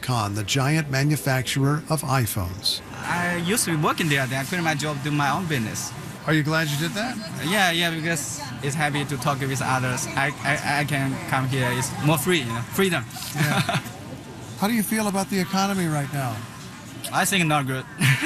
Foxconn, the giant manufacturer of iPhones. I used to be working there, then I quit my job, do my own business. Are you glad you did that? Yeah, because it's happy to talk with others. I can come here, it's more free, freedom. Yeah. How do you feel about the economy right now? I think not good.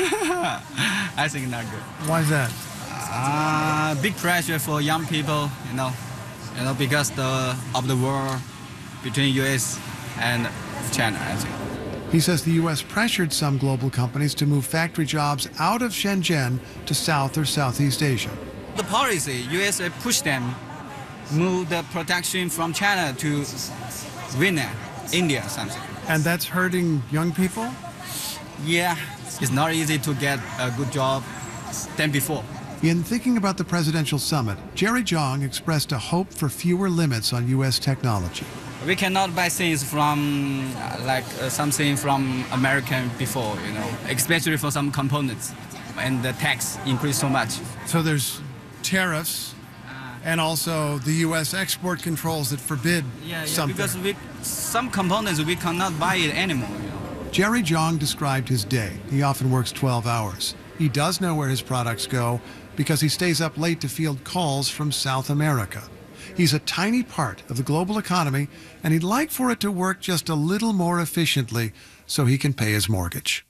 I think not good. Why is that? Big pressure for young people, because of the war between U.S. and China, I think. He says the U.S. pressured some global companies to move factory jobs out of Shenzhen to South or Southeast Asia. The policy, U.S. pushed them, move the production from China to Vietnam, India, something. And that's hurting young people? Yeah, it's not easy to get a good job than before. In thinking about the presidential summit, Jerry Zhang expressed a hope for fewer limits on U.S. technology. We cannot buy things from, something from American before, especially for some components, and the tax increased so much. So there's tariffs and also the U.S. export controls that forbid something. Because some components we cannot buy it anymore. Jerry Zhang described his day. He often works 12 hours. He does know where his products go because he stays up late to field calls from South America. He's a tiny part of the global economy, and he'd like for it to work just a little more efficiently so he can pay his mortgage.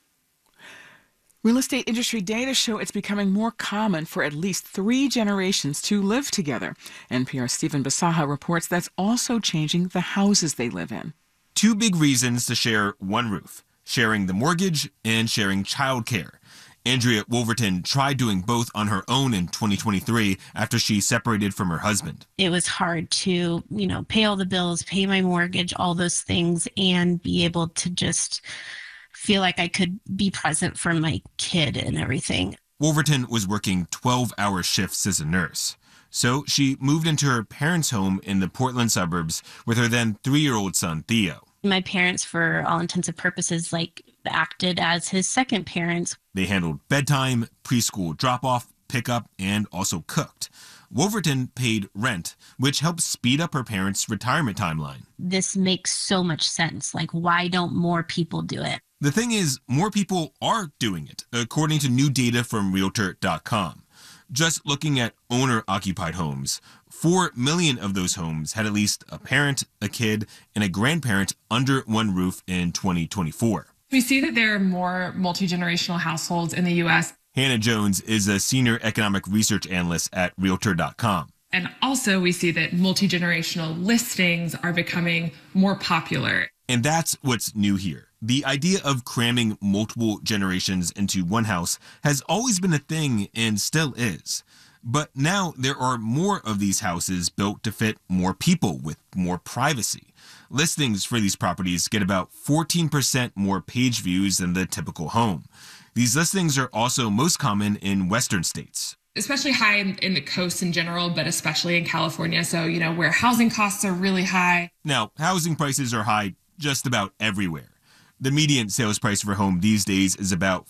Real estate industry data show it's becoming more common for at least 3 generations to live together. NPR's Stephen Basaha reports that's also changing the houses they live in. 2 big reasons to share one roof: sharing the mortgage and sharing childcare. Andrea Wolverton tried doing both on her own in 2023 after she separated from her husband. It was hard to, pay all the bills, pay my mortgage, all those things, and be able to just feel like I could be present for my kid and everything. Wolverton was working 12-hour shifts as a nurse. So she moved into her parents' home in the Portland suburbs with her then 3-year-old son, Theo. My parents, for all intents and purposes, acted as his second parents. They handled bedtime, preschool drop-off, pickup, and also cooked. Wolverton paid rent, which helped speed up her parents' retirement timeline. This makes so much sense. Why don't more people do it? The thing is, more people are doing it, according to new data from Realtor.com. Just looking at owner-occupied homes, 4 million of those homes had at least a parent, a kid, and a grandparent under one roof in 2024. We see that there are more multi-generational households in the U.S. Hannah Jones is a senior economic research analyst at Realtor.com. And also we see that multi-generational listings are becoming more popular. And that's what's new here. The idea of cramming multiple generations into one house has always been a thing and still is. But now there are more of these houses built to fit more people with more privacy. Listings for these properties get about 14% more page views than the typical home. These listings are also most common in Western states. Especially high in the coast in general, but especially in California. So, where housing costs are really high. Now, housing prices are high just about everywhere. The median sales price for a home these days is about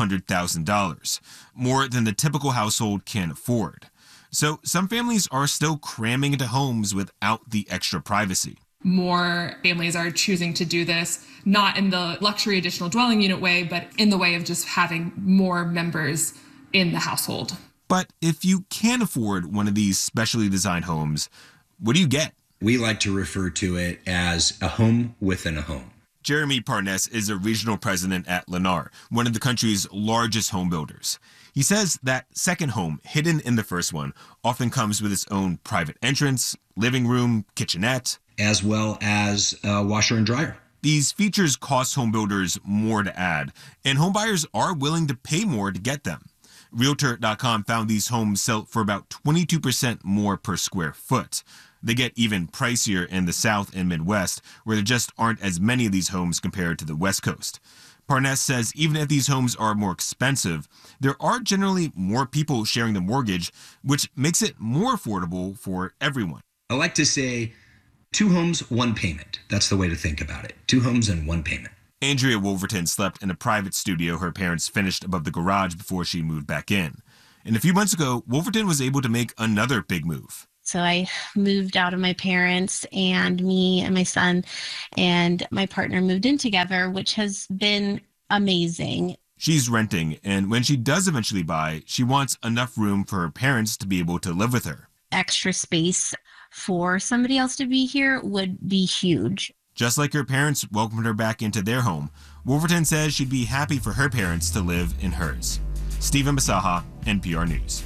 $400,000, more than the typical household can afford. So some families are still cramming into homes without the extra privacy. More families are choosing to do this, not in the luxury additional dwelling unit way, but in the way of just having more members in the household. But if you can't afford one of these specially designed homes, what do you get? We like to refer to it as a home within a home. Jeremy Parnes is a regional president at Lennar, one of the country's largest home builders. He says that second home, hidden in the first one, often comes with its own private entrance, living room, kitchenette, as well as a washer and dryer. These features cost home builders more to add, and homebuyers are willing to pay more to get them. Realtor.com found these homes sell for about 22% more per square foot. They get even pricier in the South and Midwest, where there just aren't as many of these homes compared to the West Coast. Parnes says even if these homes are more expensive, there are generally more people sharing the mortgage, which makes it more affordable for everyone. I like to say 2 homes, 1 payment. That's the way to think about it. 2 homes and 1 payment. Andrea Wolverton slept in a private studio her parents finished above the garage before she moved back in. And a few months ago, Wolverton was able to make another big move. So I moved out of my parents, and me and my son and my partner moved in together, which has been amazing. She's renting, and when she does eventually buy, she wants enough room for her parents to be able to live with her. Extra space for somebody else to be here would be huge. Just like her parents welcomed her back into their home, Wolverton says she'd be happy for her parents to live in hers. Stephen Basaha, NPR News.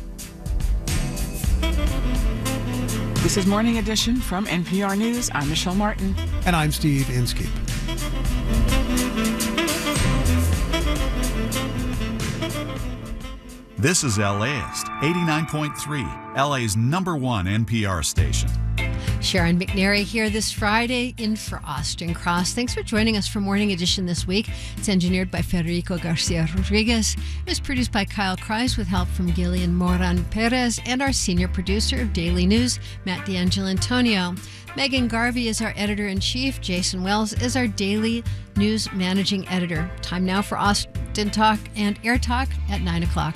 This is Morning Edition from NPR News. I'm Michelle Martin. And I'm Steve Inskeep. This is LAist, 89.3, LA's #1 NPR station. Sharon McNary here this Friday in for Austin Cross. Thanks for joining us for Morning Edition this week. It's engineered by Federico Garcia Rodriguez. It was produced by Kyle Kreis with help from Gillian Moran Perez and our senior producer of Daily News, Matt D'Angelantonio. Megan Garvey is our editor-in-chief. Jason Wells is our Daily News managing editor. Time now for Austin Talk and Air Talk at 9 o'clock.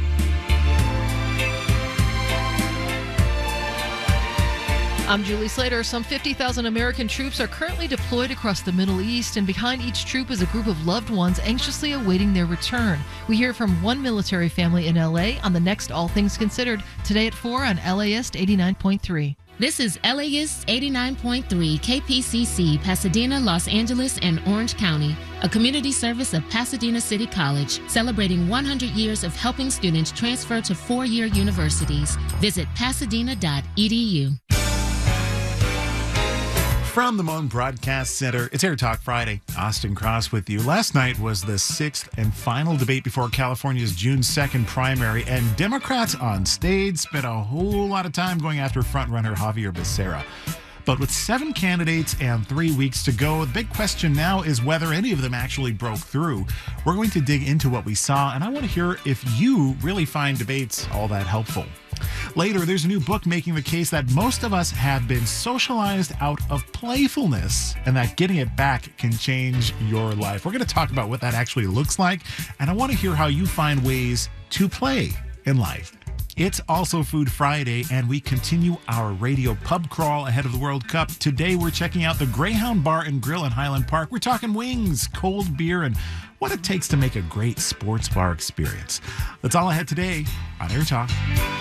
I'm Julie Slater. Some 50,000 American troops are currently deployed across the Middle East, and behind each troop is a group of loved ones anxiously awaiting their return. We hear from one military family in LA on the next All Things Considered, today at 4 on LAist 89.3. This is LAist 89.3 KPCC, Pasadena, Los Angeles, and Orange County, a community service of Pasadena City College, celebrating 100 years of helping students transfer to four-year universities. Visit pasadena.edu. From the Moan Broadcast Center, it's Air Talk Friday. Austin Cross with you. Last night was the sixth and final debate before California's June 2nd primary, and Democrats on stage spent a whole lot of time going after frontrunner Javier Becerra. But with 7 candidates and 3 weeks to go, the big question now is whether any of them actually broke through. We're going to dig into what we saw, and I want to hear if you really find debates all that helpful. Later, there's a new book making the case that most of us have been socialized out of playfulness and that getting it back can change your life. We're going to talk about what that actually looks like, and I want to hear how you find ways to play in life. It's also Food Friday, and we continue our radio pub crawl ahead of the World Cup. Today, we're checking out the Greyhound Bar and Grill in Highland Park. We're talking wings, cold beer, and what it takes to make a great sports bar experience. That's all I had today on Air Talk.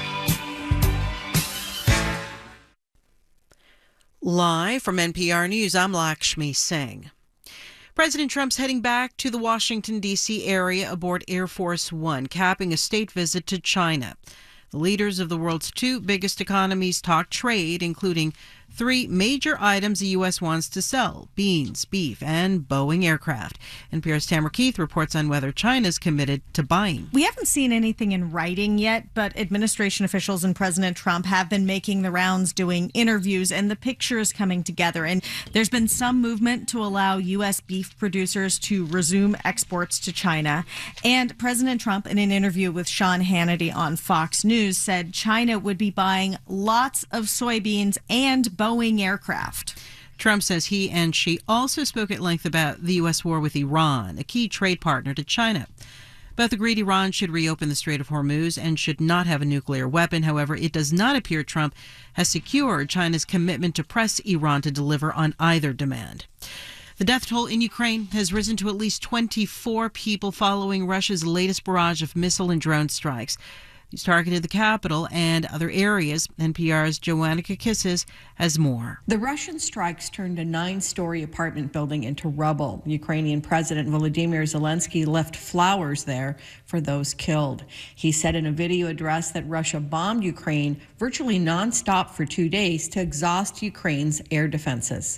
Live from NPR News, I'm Lakshmi Singh. President Trump's heading back to the Washington, D.C. area aboard Air Force One, capping a state visit to China. The leaders of the world's 2 biggest economies talk trade, including 3 major items the U.S. wants to sell: beans, beef, and Boeing aircraft. NPR's Tamara Keith reports on whether China's committed to buying. We haven't seen anything in writing yet, but administration officials and President Trump have been making the rounds, doing interviews, and the picture is coming together. And there's been some movement to allow U.S. beef producers to resume exports to China. And President Trump, in an interview with Sean Hannity on Fox News, said China would be buying lots of soybeans and Boeing aircraft. Trump says he and she also spoke at length about the U.S. war with Iran, a key trade partner to China. Both agreed Iran should reopen the Strait of Hormuz and should not have a nuclear weapon. However, it does not appear Trump has secured China's commitment to press Iran to deliver on either demand. The death toll in Ukraine has risen to at least 24 people following Russia's latest barrage of missile and drone strikes. He's targeted the capital and other areas. NPR's Joanna Kakissis has more. The Russian strikes turned a 9-story apartment building into rubble. Ukrainian President Volodymyr Zelensky left flowers there for those killed. He said in a video address that Russia bombed Ukraine virtually nonstop for 2 days to exhaust Ukraine's air defenses.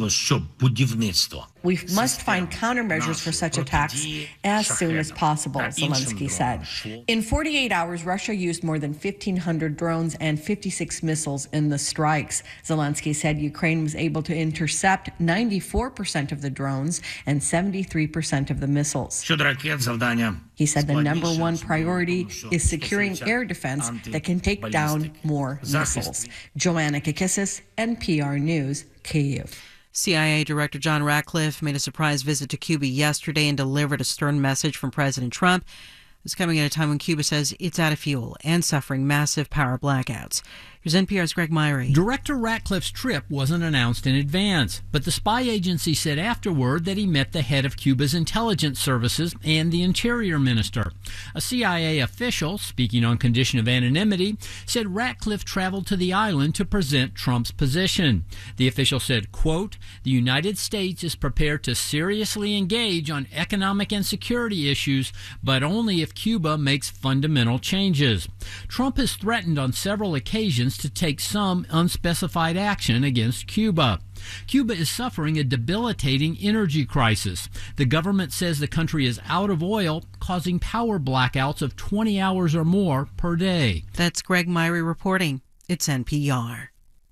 We must find countermeasures for such attacks as soon as possible, Zelensky said. In 48 hours, Russia used more than 1,500 drones and 56 missiles in the strikes. Zelensky said Ukraine was able to intercept 94% of the drones and 73% of the missiles. He said the #1 priority is securing air defense that can take down more missiles. Joanna Kakissis, NPR News, Kyiv. CIA Director John Ratcliffe made a surprise visit to Cuba yesterday and delivered a stern message from President Trump. It's coming at a time when Cuba says it's out of fuel and suffering massive power blackouts. Here's NPR's Greg Myrie. Director Ratcliffe's trip wasn't announced in advance, but the spy agency said afterward that he met the head of Cuba's intelligence services and the interior minister. A CIA official, speaking on condition of anonymity, said Ratcliffe traveled to the island to present Trump's position. The official said, quote, "The United States is prepared to seriously engage on economic and security issues, but only if Cuba makes fundamental changes." Trump has threatened on several occasions to take some unspecified action against Cuba. Cuba is suffering a debilitating energy crisis. The government says the country is out of oil, causing power blackouts of 20 hours or more per day. That's Greg Myrie reporting. It's NPR.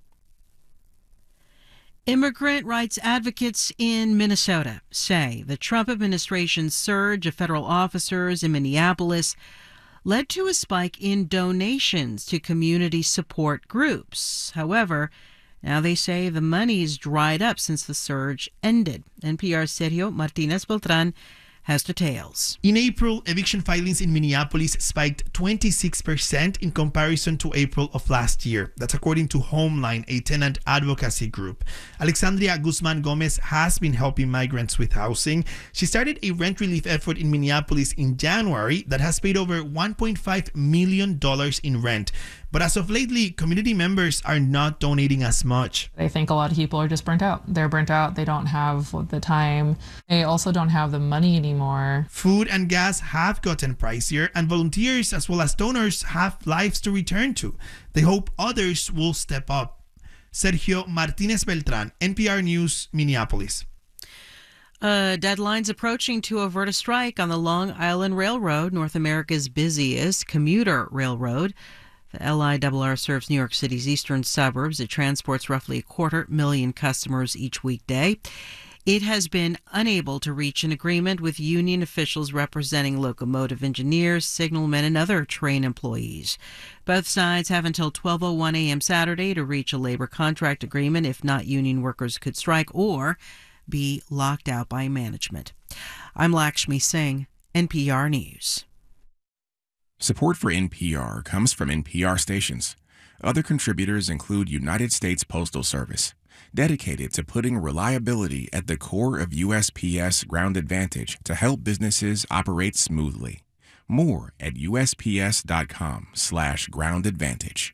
Immigrant rights advocates in Minnesota say the Trump administration's surge of federal officers in Minneapolis led to a spike in donations to community support groups. However, now they say the money's dried up since the surge ended. NPR's Sergio Martinez Beltran has details. In April, eviction filings in Minneapolis spiked 26% in comparison to April of last year. That's according to Homeline, a tenant advocacy group. Alexandria Guzman Gomez has been helping migrants with housing. She started a rent relief effort in Minneapolis in January that has paid over $1.5 million in rent. But as of lately, community members are not donating as much. I think a lot of people are just burnt out. They're burnt out. They don't have the time. They also don't have the money anymore. Food and gas have gotten pricier, and volunteers as well as donors have lives to return to. They hope others will step up. Sergio Martinez Beltran, NPR News, Minneapolis. Deadline's approaching to avert a strike on the Long Island Railroad, North America's busiest commuter railroad. The LIRR serves New York City's eastern suburbs. It transports roughly 250,000 customers each weekday. It has been unable to reach an agreement with union officials representing locomotive engineers, signalmen, and other train employees. Both sides have until 12:01 a.m. Saturday to reach a labor contract agreement. If not, union workers could strike or be locked out by management. I'm Lakshmi Singh, NPR News. Support for NPR comes from NPR stations. Other contributors include United States Postal Service, dedicated to putting reliability at the core of USPS Ground Advantage to help businesses operate smoothly. More at USPS.com/Ground Advantage.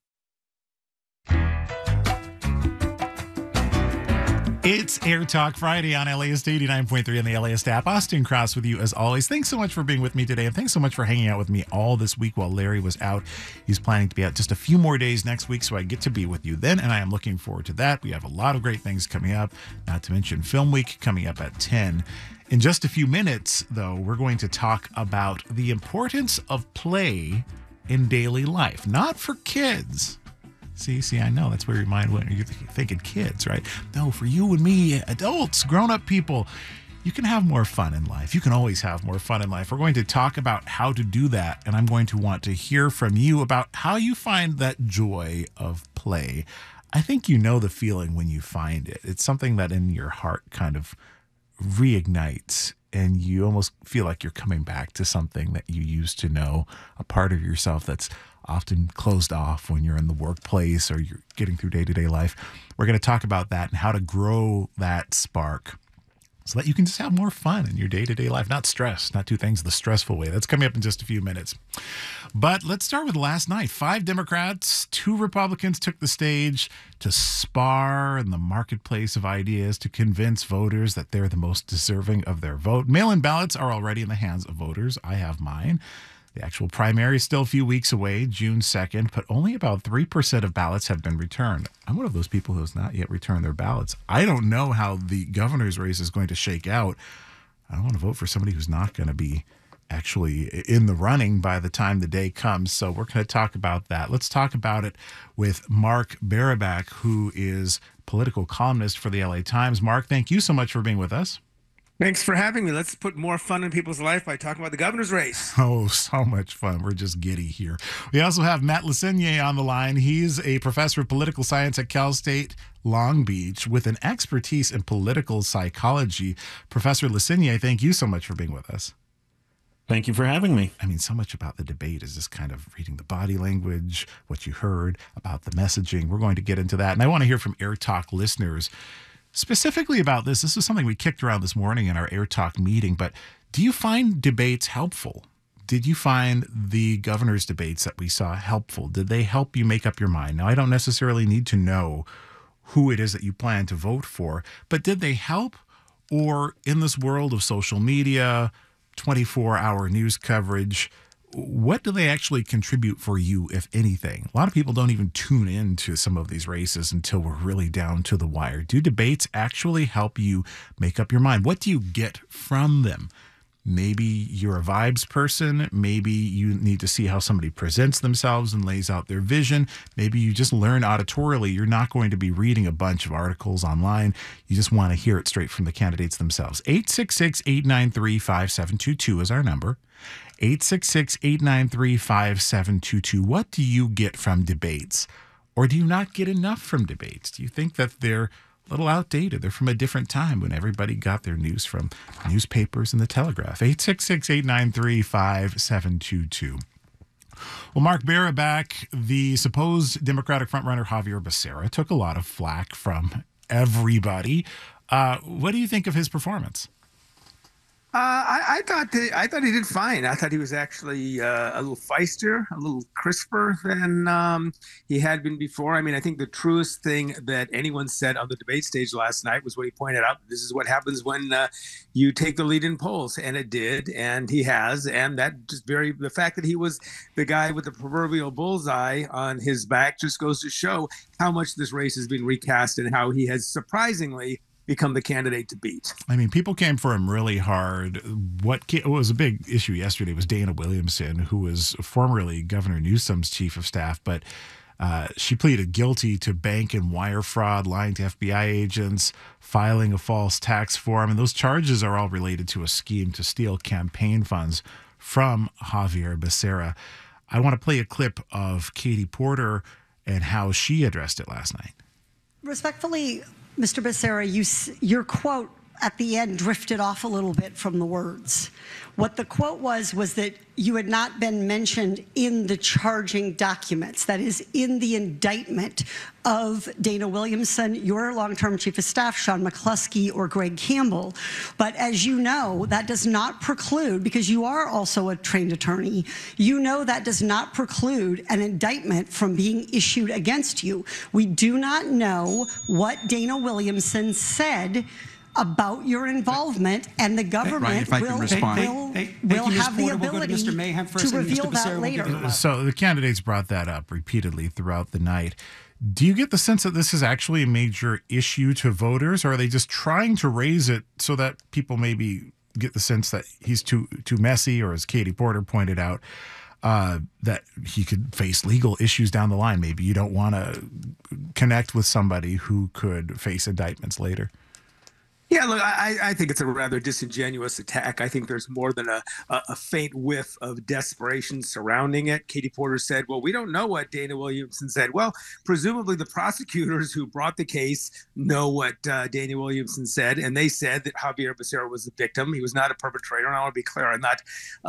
It's Air Talk Friday on LAist 89.3 and the LAist app. Austin Cross with you as always. Thanks so much for being with me today, and thanks so much for hanging out with me all this week while Larry was out. He's planning to be out just a few more days next week, so I get to be with you then, and I am looking forward to that. We have a lot of great things coming up, not to mention Film Week coming up at 10. In just a few minutes, though, we're going to talk about the importance of play in daily life, not for kids. See, I know that's where your mind went. You're thinking kids, right? No, for you and me, adults, grown-up people, you can have more fun in life. You can always have more fun in life. We're going to talk about how to do that, and I'm going to want to hear from you about how you find that joy of play. I think you know the feeling when you find it. It's something that in your heart kind of reignites, and you almost feel like you're coming back to something that you used to know, a part of yourself that's often closed off when you're in the workplace or you're getting through day-to-day life. We're going to talk about that and how to grow that spark so that you can just have more fun in your day-to-day life, not stress, not do things the stressful way. That's coming up in just a few minutes. But let's start with last night. 5 Democrats, 2 Republicans took the stage to spar in the marketplace of ideas to convince voters that they're the most deserving of their vote. Mail-in ballots are already in the hands of voters. I have mine. The actual primary is still a few weeks away, June 2nd, but only about 3% of ballots have been returned. I'm one of those people who has not yet returned their ballots. I don't know how the governor's race is going to shake out. I don't want to vote for somebody who's not going to be actually in the running by the time the day comes, so we're going to talk about that. Let's talk about it with Mark Barabak, who is political columnist for the LA Times. Mark, thank you so much for being with us. Thanks for having me. Let's put more fun in people's life by talking about the governor's race. Oh, so much fun. We're just giddy here. We also have Matt Lesenier on the line. He's a professor of political science at Cal State Long Beach with an expertise in political psychology. Professor Lesenier, thank you so much for being with us. Thank you for having me. I mean, so much about the debate is just kind of reading the body language, what you heard about the messaging. We're going to get into that. And I want to hear from Air Talk listeners specifically about this. This is something we kicked around this morning in our Air Talk meeting. But do you find debates helpful? Did you find the governor's debates that we saw helpful? Did they help you make up your mind? Now, I don't necessarily need to know who it is that you plan to vote for, but did they help? Or in this world of social media, 24-hour news coverage, what do they actually contribute for you, if anything? A lot of people don't even tune in to some of these races until we're really down to the wire. Do debates actually help you make up your mind? What do you get from them? Maybe you're a vibes person. Maybe you need to see how somebody presents themselves and lays out their vision. Maybe you just learn auditorially. You're not going to be reading a bunch of articles online. You just want to hear it straight from the candidates themselves. 866-893-5722 is our number. 866-893-5722. What do you get from debates? Or do you not get enough from debates? Do you think that they're a little outdated? They're from a different time when everybody got their news from newspapers and the Telegraph. 866-893-5722. Well, Mark Barabak, the supposed Democratic frontrunner Javier Becerra, took a lot of flack from everybody. What do you think of his performance? I thought he did fine. I thought he was actually a little feistier, a little crisper than he had been before. I mean, I think the truest thing that anyone said on the debate stage last night was what he pointed out. This is what happens when you take the lead in polls, and it did, and he has, and that just the fact that he was the guy with the proverbial bullseye on his back just goes to show how much this race has been recast and how he has surprisingly become the candidate to beat. I mean, people came for him really hard. What was a big issue yesterday was Dana Williamson, who was formerly Governor Newsom's chief of staff, but she pleaded guilty to bank and wire fraud, lying to FBI agents, filing a false tax form, and those charges are all related to a scheme to steal campaign funds from Javier Becerra. I want to play a clip of Katie Porter and how she addressed it last night. Respectfully, Mr. Becerra, your quote at the end drifted off a little bit from the words. What the quote was that you had not been mentioned in the charging documents, that is, in the indictment of Dana Williamson, your long-term chief of staff, Sean McCluskey, or Greg Campbell. But as you know, that does not preclude, because you are also a trained attorney, you know that does not preclude an indictment from being issued against you. We do not know what Dana Williamson said about your involvement, and the government will have the ability to reveal that later. So the candidates brought that up repeatedly throughout the night. Do you get the sense that this is actually a major issue to voters, or are they just trying to raise it so that people maybe get the sense that he's too messy, or as Katie Porter pointed out, that he could face legal issues down the line? Maybe you don't want to connect with somebody who could face indictments later. Yeah, look, I think it's a rather disingenuous attack. I think there's more than a faint whiff of desperation surrounding it. Katie Porter said, well, we don't know what Dana Williamson said. Well, presumably the prosecutors who brought the case know what Dana Williamson said, and they said that Javier Becerra was the victim. He was not a perpetrator, and I want to be clear, I'm not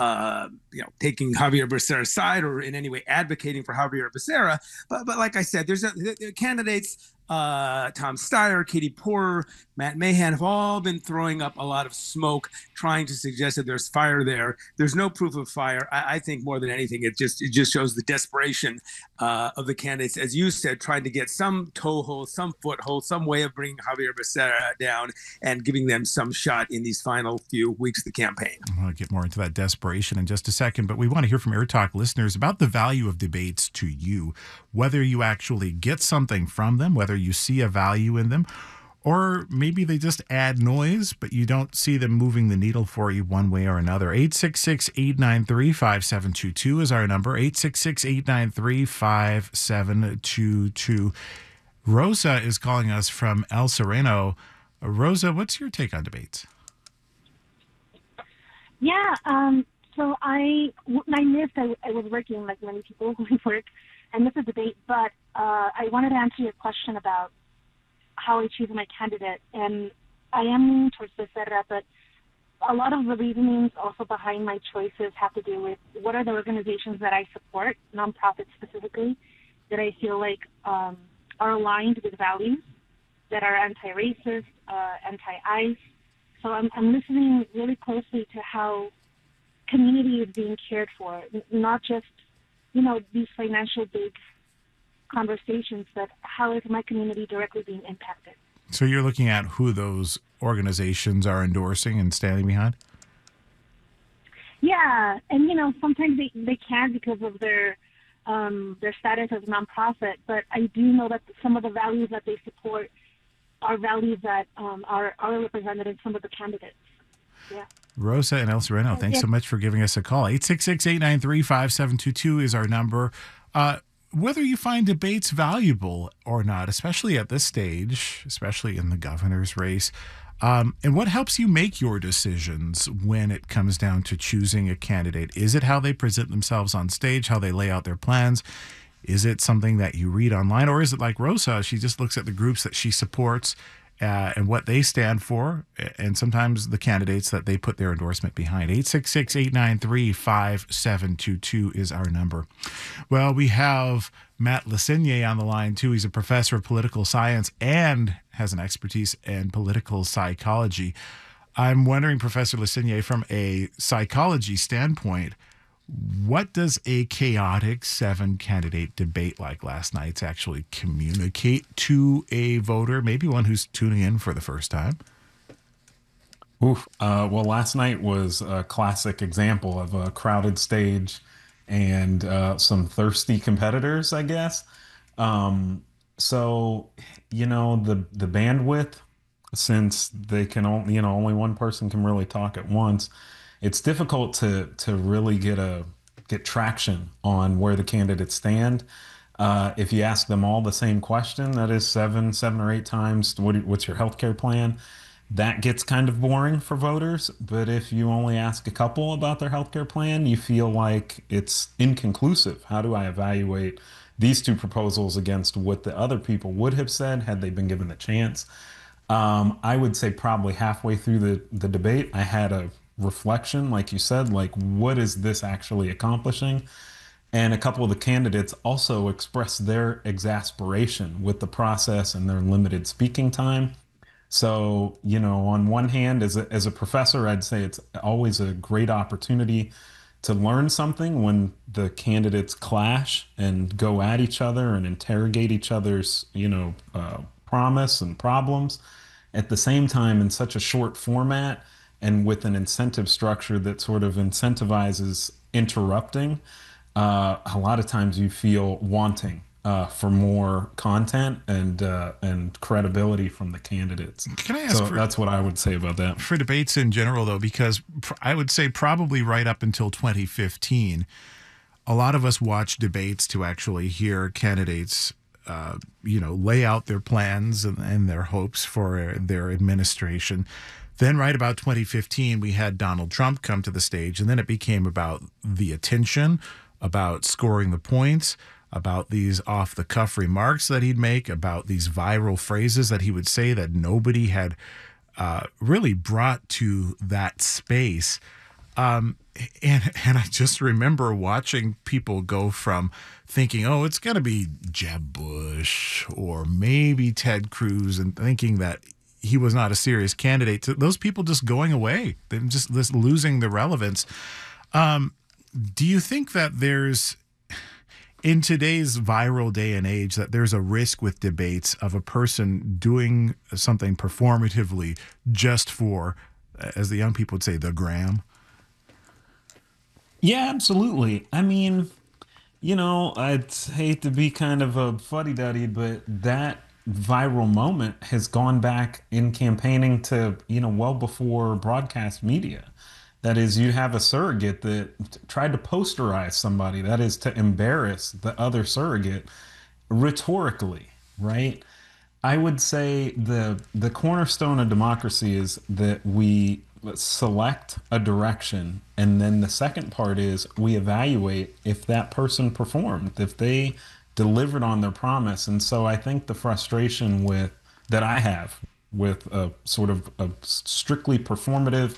taking Javier Becerra's side or in any way advocating for Javier Becerra. But like I said, there's candidates, Tom Steyer, Katie Porter, Matt Mahan have all been throwing up a lot of smoke, trying to suggest that there's fire there. There's no proof of fire. I think more than anything, it just shows the desperation of the candidates, as you said, trying to get some toehold, some foothold, some way of bringing Javier Becerra down and giving them some shot in these final few weeks of the campaign. I want to get more into that desperation in just a second, but we want to hear from Air Talk listeners about the value of debates to you, whether you actually get something from them, whether you see a value in them, or maybe they just add noise, but you don't see them moving the needle for you one way or another. 866-893-5722 is our number. 866-893-5722. Rosa is calling us from El Sereno. Rosa, what's your take on debates? Yeah, so I missed, I was working like many people who work, and missed the debate, but I wanted to answer your question about how I choose my candidate, and I am leaning towards Becerra, but a lot of the reasonings also behind my choices have to do with what are the organizations that I support, nonprofits specifically, that I feel like are aligned with values that are anti-racist, anti-ICE. So I'm listening really closely to how community is being cared for, not just, these financial big conversations, but how is my community directly being impacted. So you're looking at who those organizations are endorsing and standing behind? Yeah, and sometimes they can't because of their status as a nonprofit, but I do know that some of the values that they support are values that are represented in some of the candidates. Yeah. Rosa and El Sereno, thanks so much for giving us a call. 866-893-5722 is our number. Whether you find debates valuable or not, especially at this stage, especially in the governor's race, and what helps you make your decisions when it comes down to choosing a candidate? Is it how they present themselves on stage, how they lay out their plans? Is it something that you read online? Or is it like Rosa, she just looks at the groups that she supports and what they stand for, and sometimes the candidates that they put their endorsement behind? 866-893-5722 is our number. Well, we have Matt Lesinier on the line, too. He's a professor of political science and has an expertise in political psychology. I'm wondering, Professor Lesinier, from a psychology standpoint, what does a chaotic 7-candidate debate like last night's actually communicate to a voter, maybe one who's tuning in for the first time? Well, last night was a classic example of a crowded stage and some thirsty competitors, I guess. So, the bandwidth, since they can only one person can really talk at once, it's difficult to really get traction on where the candidates stand. If you ask them all the same question, that is seven or eight times, what's your healthcare plan? That gets kind of boring for voters. But if you only ask a couple about their healthcare plan, you feel like it's inconclusive. How do I evaluate these two proposals against what the other people would have said had they been given the chance? I would say probably halfway through the debate, I had a reflection, like you said, like, what is this actually accomplishing? And a couple of the candidates also expressed their exasperation with the process and their limited speaking time. So, on one hand, as a professor, I'd say it's always a great opportunity to learn something when the candidates clash and go at each other and interrogate each other's, promise and problems. At the same time, in such a short format, and with an incentive structure that sort of incentivizes interrupting, a lot of times you feel wanting for more content and credibility from the candidates. Can I ask that's what I would say about that. For debates in general, though, because I would say probably right up until 2015, a lot of us watched debates to actually hear candidates lay out their plans and their hopes for their administration. Then right about 2015, we had Donald Trump come to the stage, and then it became about the attention, about scoring the points, about these off-the-cuff remarks that he'd make, about these viral phrases that he would say that nobody had really brought to that space. And I just remember watching people go from thinking, oh, it's going to be Jeb Bush or maybe Ted Cruz, and thinking that he was not a serious candidate, to those people just going away, them just losing the relevance. Do you think that there's, in today's viral day and age, that there's a risk with debates of a person doing something performatively just for, as the young people would say, the gram? Yeah, absolutely. I mean, I'd hate to be kind of a fuddy-duddy, but that viral moment has gone back in campaigning to, well before broadcast media. That is, you have a surrogate that tried to posterize somebody, that is to embarrass the other surrogate rhetorically, right? I would say the cornerstone of democracy is that we select a direction, and then the second part is we evaluate if that person performed, if they delivered on their promise. And so I think the frustration that I have with a sort of a strictly performative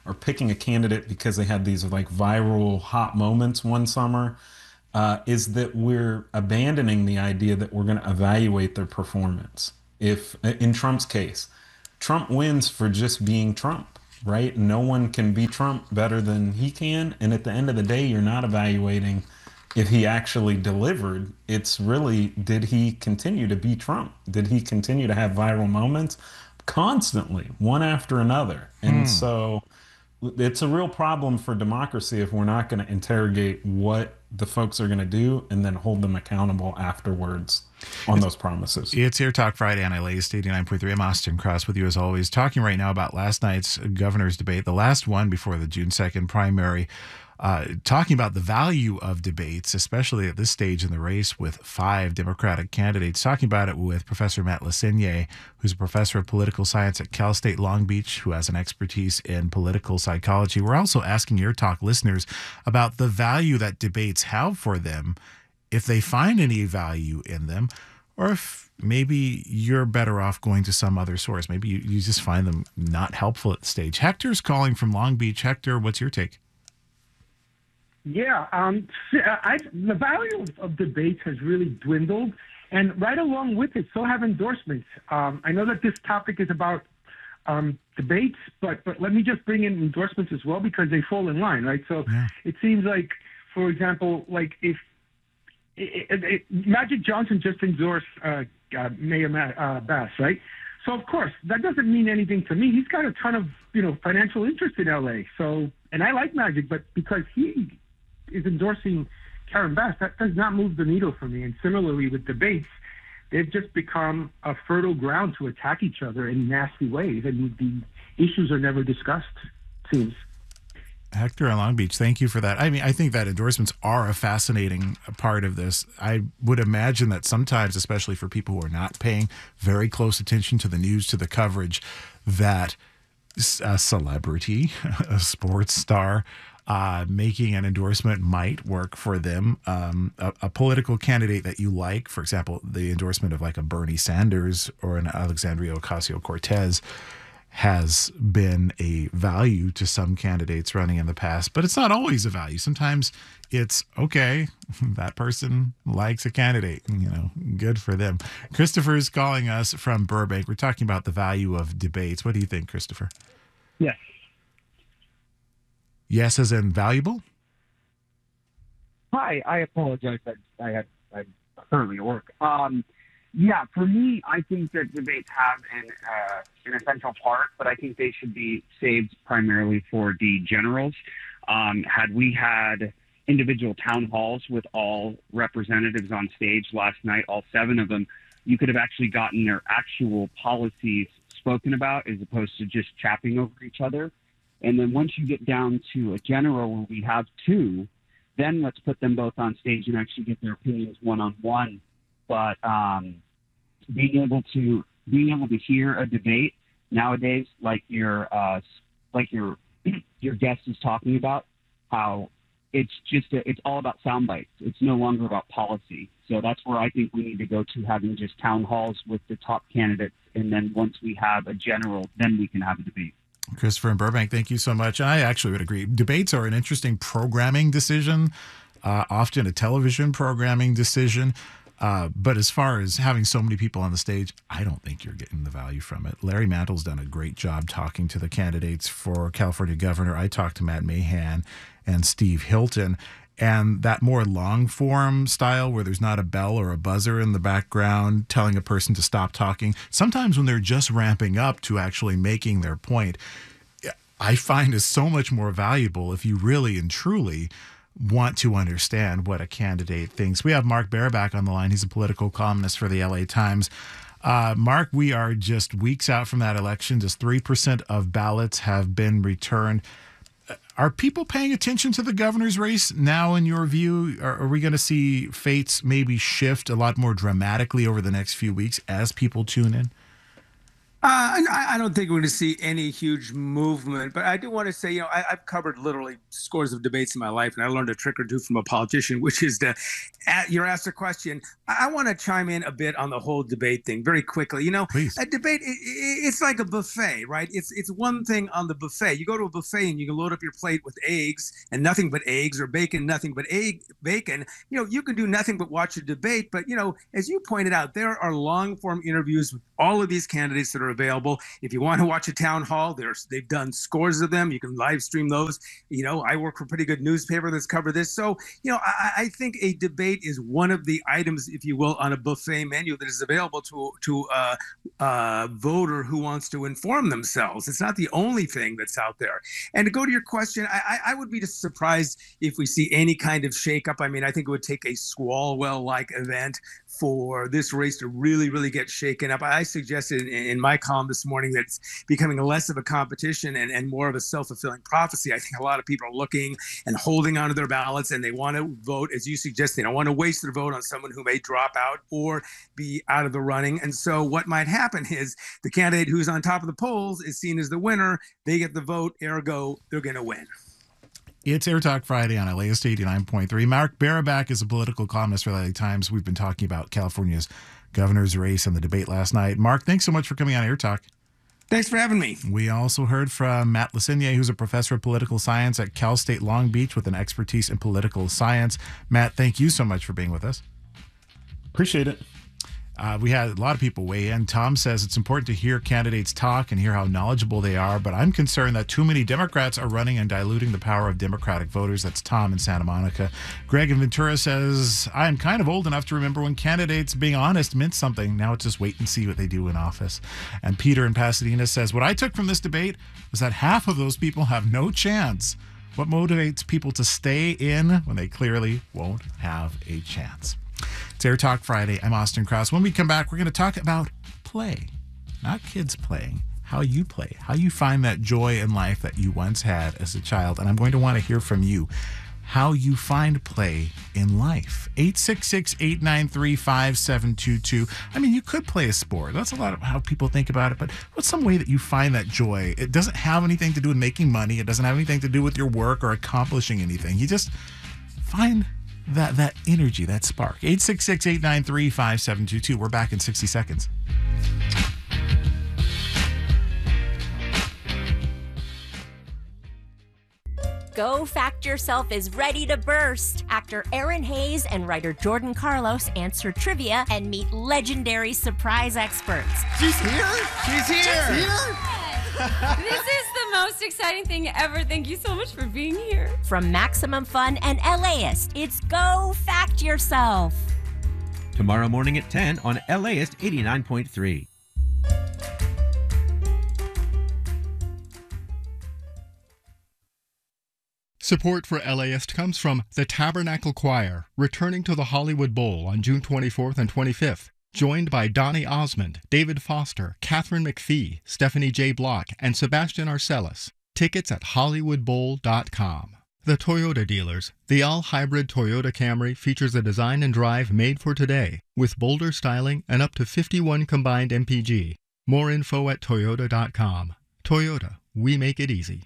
or picking a candidate because they had these like viral hot moments one summer, is that we're abandoning the idea that we're going to evaluate their performance. If in Trump's case, Trump wins for just being Trump, right? No one can be Trump better than he can. And at the end of the day, you're not evaluating if he actually delivered. It's really, did he continue to be Trump? Did he continue to have viral moments constantly, one after another? And so it's a real problem for democracy if we're not going to interrogate what the folks are going to do and then hold them accountable afterwards on those promises. It's Air Talk Friday on LAist 89.3. I'm Austin Cross with you as always, talking right now about last night's governor's debate, the last one before the June 2nd primary. Talking about the value of debates, especially at this stage in the race with 5 Democratic candidates. Talking about it with Professor Matt Lassigny, who's a professor of political science at Cal State Long Beach, who has an expertise in political psychology. We're also asking your talk listeners about the value that debates have for them, if they find any value in them, or if maybe you're better off going to some other source. Maybe you just find them not helpful at the stage. Hector's calling from Long Beach. Hector, what's your take? Yeah, the value of debates has really dwindled, and right along with it, so have endorsements. I know that this topic is about debates, but let me just bring in endorsements as well because they fall in line, right? So it seems like, for example, like if Magic Johnson just endorsed Mayor Bass, right? So of course that doesn't mean anything to me. He's got a ton of financial interest in LA. So, and I like Magic, but because he is endorsing Karen Bass, that does not move the needle for me. And similarly with debates, they've just become a fertile ground to attack each other in nasty ways, and the issues are never discussed, it seems. Hector on Long Beach, thank you for that. I mean, I think that endorsements are a fascinating part of this. I would imagine that sometimes, especially for people who are not paying very close attention to the news, to the coverage, that a celebrity, a sports star, making an endorsement might work for them. A political candidate that you like, for example, the endorsement of like a Bernie Sanders or an Alexandria Ocasio-Cortez has been a value to some candidates running in the past, but it's not always a value. Sometimes it's, okay, that person likes a candidate, good for them. Christopher's calling us from Burbank. We're talking about the value of debates. What do you think, Christopher? Yes. Yes, as in valuable? Hi, I apologize. I'm currently at work. Yeah, for me, I think that debates have an essential part, but I think they should be saved primarily for the generals. Had we had individual town halls with all representatives on stage last night, all 7 of them, you could have actually gotten their actual policies spoken about as opposed to just chapping over each other. And then once you get down to a general where we have 2, then let's put them both on stage and actually get their opinions one-on-one. But being able to hear a debate nowadays, like your guest is talking about, how it's all about sound bites. It's no longer about policy. So that's where I think we need to go to, having just town halls with the top candidates, and then once we have a general, then we can have a debate. Christopher in Burbank, thank you so much. I actually would agree. Debates are an interesting programming decision, often a television programming decision. But as far as having so many people on the stage, I don't think you're getting the value from it. Larry Mantle's done a great job talking to the candidates for California governor. I talked to Matt Mahan and Steve Hilton. And that more long form style where there's not a bell or a buzzer in the background telling a person to stop talking, sometimes when they're just ramping up to actually making their point, I find is so much more valuable if you really and truly want to understand what a candidate thinks. We have Mark Baerback on the line. He's a political columnist for the LA Times. Mark, we are just weeks out from that election. Just 3% of ballots have been returned. Are people paying attention to the governor's race now, in your view? Are we going to see fates maybe shift a lot more dramatically over the next few weeks as people tune in? I don't think we're going to see any huge movement, but I do want to say, I've covered literally scores of debates in my life, and I learned a trick or two from a politician, which is you're asked a question. I want to chime in a bit on the whole debate thing very quickly. Please. A debate, it's like a buffet, right? It's one thing on the buffet. You go to a buffet and you can load up your plate with eggs and nothing but eggs, or bacon, nothing but bacon. You can do nothing but watch a debate. But, as you pointed out, there are long form interviews with all of these candidates that are available. If you want to watch a town hall, they've done scores of them. You can live stream those. I work for a pretty good newspaper that's covered this. So, I think a debate is one of the items, if you will, on a buffet menu that is available to a voter who wants to inform themselves. It's not the only thing that's out there. And to go to your question, I would be just surprised if we see any kind of shakeup. I mean, I think it would take a Swalwell-like event for this race to really, really get shaken up. I suggested in my column this morning that it's becoming less of a competition and more of a self-fulfilling prophecy. I think a lot of people are looking and holding onto their ballots, and they want to vote, as you suggest. They don't want to waste their vote on someone who may drop out or be out of the running. And so what might happen is the candidate who's on top of the polls is seen as the winner. They get the vote, ergo, they're going to win. It's Air Talk Friday on LAist 89.3. Mark Barabak is a political columnist for LA Times. We've been talking about California's governor's race and the debate last night. Mark, thanks so much for coming on Air Talk. Thanks for having me. We also heard from Matt Lassigny, who's a professor of political science at Cal State Long Beach with an expertise in political science. Matt, thank you so much for being with us. Appreciate it. We had a lot of people weigh in. Tom says it's important to hear candidates talk and hear how knowledgeable they are, but I'm concerned that too many Democrats are running and diluting the power of Democratic voters. That's Tom in Santa Monica. Greg in Ventura says, I am kind of old enough to remember when candidates being honest meant something. Now it's just wait and see what they do in office. And Peter in Pasadena says, what I took from this debate was that half of those people have no chance. What motivates people to stay in when they clearly won't have a chance? It's Air Talk Friday. I'm Austin Krause. When we come back, we're going to talk about play. Not kids playing. How you play. How you find that joy in life that you once had as a child. And I'm going to want to hear from you. How you find play in life. 866-893-5722. I mean, you could play a sport. That's a lot of how people think about it. But what's some way that you find that joy? It doesn't have anything to do with making money. It doesn't have anything to do with your work or accomplishing anything. You just find that energy, that spark. 866-893-5722. We're back in 60 seconds. Go Fact Yourself is ready to burst. Actor Aaron Hayes and writer Jordan Carlos answer trivia and meet legendary surprise experts. She's here? She's here! She's here? This is the most exciting thing ever. Thank you so much for being here. From Maximum Fun and LAist, it's Go Fact Yourself. Tomorrow morning at 10 on LAist 89.3. Support for LAist comes from the Tabernacle Choir, returning to the Hollywood Bowl on June 24th and 25th. Joined by Donny Osmond, David Foster, Catherine McPhee, Stephanie J. Block, and Sebastian Arcellus. Tickets at hollywoodbowl.com. The Toyota dealers. The all-hybrid Toyota Camry features a design and drive made for today, with bolder styling and up to 51 combined MPG. More info at toyota.com. Toyota, we make it easy.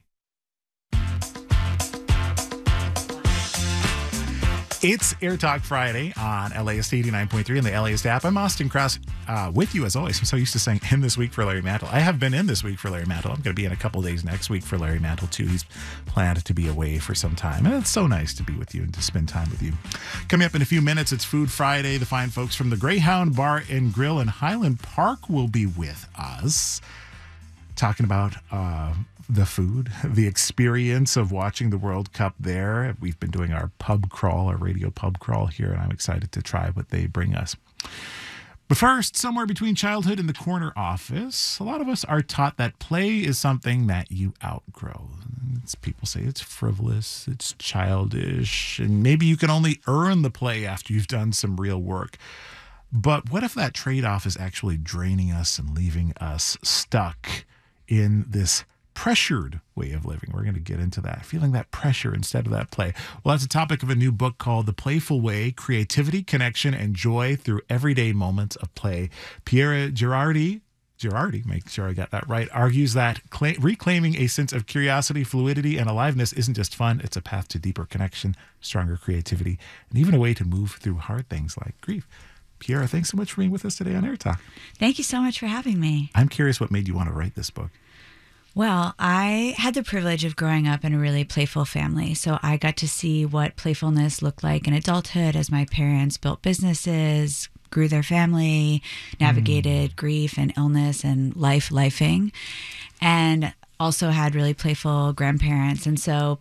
It's Air Talk Friday on LAist 89.3 and the LAist app. I'm Austin Krause with you as always. I'm so used to saying in this week for Larry Mantle. I have been in this week for Larry Mantle. I'm going to be in a couple days next week for Larry Mantle too. He's planned to be away for some time. And it's so nice to be with you and to spend time with you. Coming up in a few minutes, it's Food Friday. The fine folks from the Greyhound Bar and Grill in Highland Park will be with us talking about the food, the experience of watching the World Cup there. We've been doing our pub crawl, our radio pub crawl here, and I'm excited to try what they bring us. But first, somewhere between childhood and the corner office, a lot of us are taught that play is something that you outgrow. People say it's frivolous, it's childish, and maybe you can only earn the play after you've done some real work. But what if that trade-off is actually draining us and leaving us stuck in this pressured way of living? We're going to get into that, feeling that pressure instead of that play. Well, that's a topic of a new book called The Playful Way, Creativity, Connection, and Joy Through Everyday Moments of Play. Piera Gerardi Girardi, make sure I got that right, argues that reclaiming a sense of curiosity, fluidity, and aliveness isn't just fun. It's a path to deeper connection, stronger creativity, and even a way to move through hard things like grief. Piera, thanks so much for being with us today on Air Talk. Thank you so much for having me. I'm curious what made you want to write this book. Well, I had the privilege of growing up in a really playful family, so I got to see what playfulness looked like in adulthood as my parents built businesses, grew their family, navigated grief and illness and lifing, and also had really playful grandparents. And so